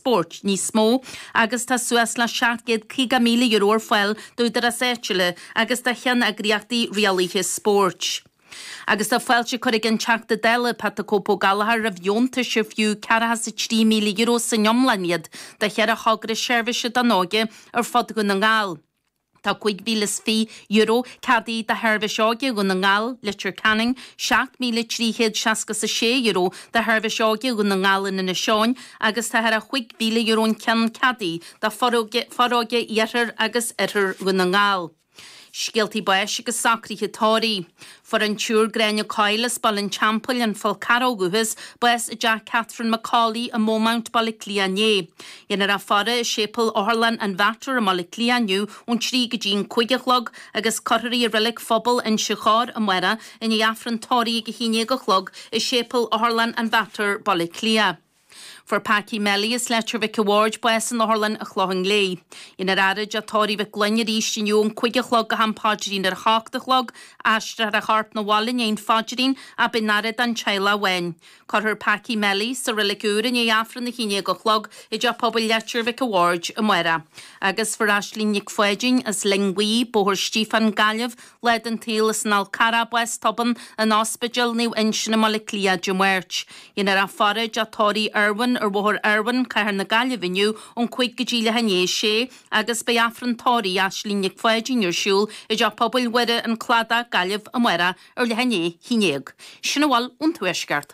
sport ní smó agus tá suas le 750 míle euro foiil dúidir a séitile agus tá chean agriachtaí rialaithe sport. Agus tá fáilte chuig an teachta deile pat a cópó galahar a bhionta se fiú 43 míle euro san jomlaniad de chear a chagra seirbhise danáge ar fod go na ngáil. Tá 5,000 fí euro cadí de herbh seáge go na ngáil litir canning 7,366 euro de herbh seáge go na ngáil na seáin agus tá a 5,000 euro cean cadí de faróge iarthar agus iarthar go na ngáil. Scialtaí báis agus sacríthe táirí. For an túr gréine Cailas ball an champel an Falcaróguhus báis Jack Catherine Macaulay a Momount ball Cliané. Inar a fara sépal Orlan an Vatar a mall Clianiu ún trí go dín cuigelog agus corrirí a relic fobal in Sichar a Muera in i afran táirí go híine go chlog is sépal Orlan an Vatar ball Clia. For Paki Melly is letter Vic Award báis an Orlan a chlohan lé. In arid a táirí Vic glunne rístin jún cuigelog a han padrín ar cháchtachlog astra a harp na wallin ein fadrín a benarid an chaila wen. Corher Paki Melly sa rilicúrin i afran na híine go chlog i ja pobl letter Vic Award a Muera. Agus for Ashlyn Nick Fuedjin as lingui bohor Stefan Gallev led an telas an Alcara báis toban an hospital new insin a moleclia jumwerch. In a farage a táirí Erwin ar bóthir Erwin caithar na Gallevinniu ón 5 go díle hané sé agus be afran táirí Ashlyn Nick Fuedjin ar siúl i ja pobl wede an clada Gallev a Muera ar le hané hínéag. Sinna bhil ón tuaisceart.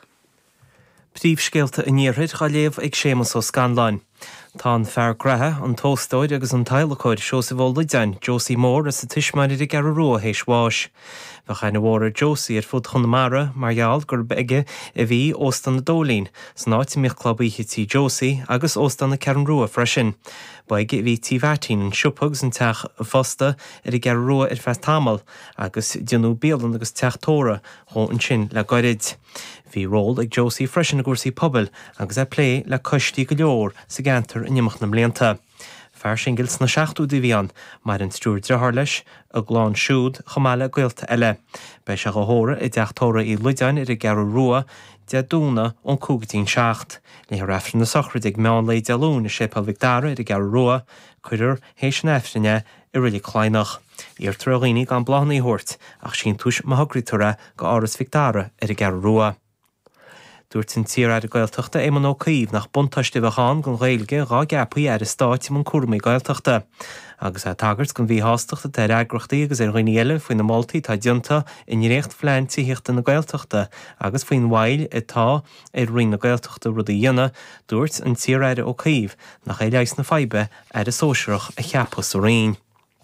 Príomhscéalta in níorthid chaléamh ag sémas ó Scanláin. Tá an fear gratha an tóstóid agus an tailachóid seo sa bhil dein Josie Moore as sa tuismaidir i gar rua héis bháis. Bheith chaine bhór Josie ar fud chunamara margheall gur beige a bhí óstan na dólín, san áit mích clubíthe tí Josie agus óstan na cearn rua freisin. Baige bhí tí bhhartín an siúpagus an teach fosta ar i gar rua ar feist tamal agus dionú béalan agus teachtóra chun an sin le gairid. Bhí ról ag Josie freisin na gúrsaí pobl agus é plé le costí go leor sa gantar in nimach na mblianta. Fear singils na 7ú bhíán mar an stúr drethar leis a gláán siúd chomáile gaolta eile. Bei se go hóra i deachtóra í luidein ar i gar rua de dúna ón 17. Ní raifrin na sochrid ag meán le dealún i sépal Vicdara ar i gar rua chuidir héis na efrinne i rilí chláinach. Íar troghíní gan blahannaí hort ach sin túis mathagriúra go áras Vicdara ar i gar rua. Dúirt sin tíad a gailteachta éman ó caomh nach buntaiste bheáin gon ghailge rá gapaí ar a stáit man cuarmaí gailteachta. Agus a tagart gon bhí hásteachta de agrachtaí agus ar ghaoineile faoin na moltaí tá dionta in réocht fleintí hiochta na gailteachta agus faoin mhail atá ar roiin na gailteachta rud a dhéana dúirt an tíad ó caomh nach éileis na faibe ar a sóisireach a cheappas ó raon.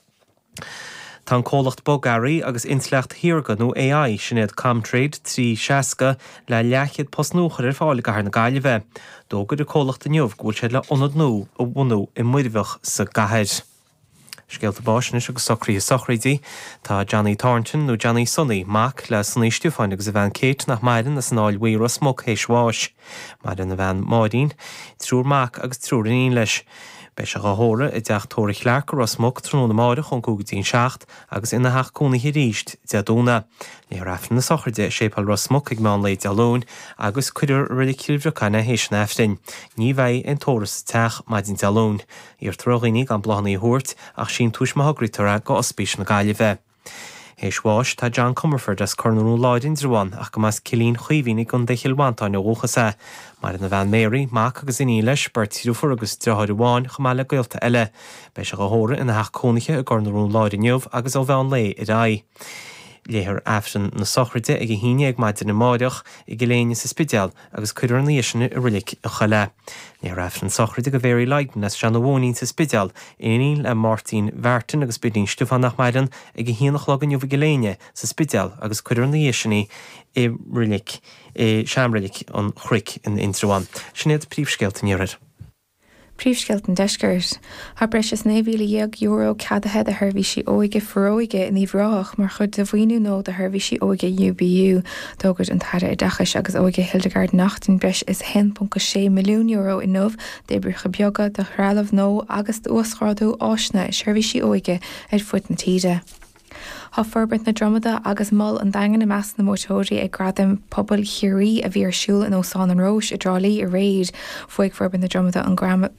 Tá cólacht Bogarí agus insleacht Hirga nó AI sinnéad Comtrade trí seaca le leachiad postnúchar ar fála gahar na Gaillimhe. Dógad a cólacht a neomh gúil sé le onad nó ó bhunú i muirmheh sa gathir. Scialta báisnis agus socraí sochraidí tá Johnny Thornton nó Johnny Sonny mac le Sonny Stúfáin agus a bhean Kate nach maidan na san áil uair a smog héis bháis. Maidan na bhean máidín, trúr mac agus trúr in leis. Bei se go hóra i deachtóra chleachar as smog tróna máide chun 17 agus ina heach cúnaí ríist deadúna. Ní raifrin na sochraide sépal ras smog ag meán le dealún agus cuidir ridicúlre canna héis na eftin. Ní bheith an tóras teach maidin dealún. Íar troghíní gan blahannaí húirt ach sin túis mathagriúra go ospís na Gaillimhe. Héis bháis tá John Comerford as cornú láidin drúan ach go más cilín chuohínig gon de chilbántáin ó óchasa. Mar na bhean Mary, mac agus in leis bertíú fur agus deáir bháin chomáile gailta eile. Bei se go hóra ina heach cónaithe a gornarún láidinneomh agus ó bhean lé i dá. Léthar afran na sochraide ag híine ag maidin na máideach i goléine sa spideal agus cuidir an líisina i rilik a chaile. Ní afran sochraide go bhéirí leiden as sean bhóín sa spideal iníl le Martin Vertin agus bidín Stúfan nach maidan ag híanach legan jomh goléine sa spideal agus cuidir an líisina i rilik i seamrilik an chric in Intrúan. Sinnéad príomhscéalta níorid. Príomhscéalta deiscirt. Tá breis is 9,000 euro cadahead a thuirbhí sí óige foróige in íomhráach mar chud a bhhaoinú nó a thuirbhí sí óige UBU dógad an taire i dachas agus óige Hildegard Nachtin breis is 10.6 milliún euro in nómh d'ébrucha beaga de chrálamh nó agus uasráidú áisna is thuirbhí sí óige ar fut na tíide. Tá forbert na dromada agus mol an dagan na meas na mótóirí ag gradim pobl chiúí a bhí arsúil in Ósán an Rós i drálaí i réid foiig forbert na dromada an